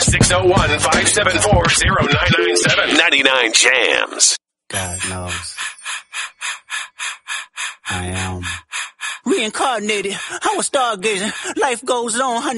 601-574-0997. 99 Jams. God knows. I am reincarnated. I was stargazing. Life goes on.